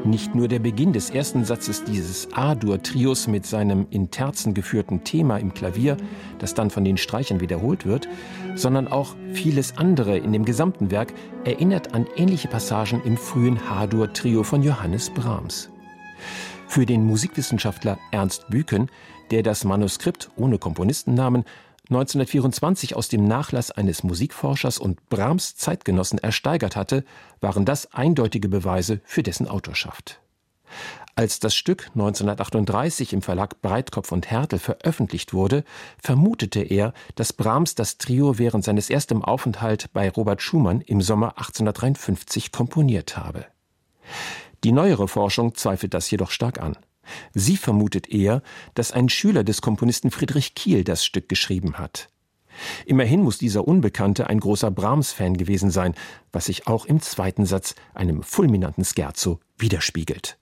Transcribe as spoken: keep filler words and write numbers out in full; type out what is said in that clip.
Nicht nur der Beginn des ersten Satzes dieses A-Dur-Trios mit seinem in Terzen geführten Thema im Klavier, das dann von den Streichern wiederholt wird, sondern auch vieles andere in dem gesamten Werk erinnert an ähnliche Passagen im frühen H-Dur-Trio von Johannes Brahms. Für den Musikwissenschaftler Ernst Büken, der das Manuskript ohne Komponistennamen neunzehnhundertvierundzwanzig aus dem Nachlass eines Musikforschers und Brahms Zeitgenossen ersteigert hatte, waren das eindeutige Beweise für dessen Autorschaft. Als das Stück neunzehnhundertachtunddreißig im Verlag Breitkopf und Härtel veröffentlicht wurde, vermutete er, dass Brahms das Trio während seines ersten Aufenthalts bei Robert Schumann im Sommer achtzehnhundertdreiundfünfzig komponiert habe. Die neuere Forschung zweifelt das jedoch stark an. Sie vermutet eher, dass ein Schüler des Komponisten Friedrich Kiel das Stück geschrieben hat. Immerhin muss dieser Unbekannte ein großer Brahms-Fan gewesen sein, was sich auch im zweiten Satz, einem fulminanten Scherzo, widerspiegelt.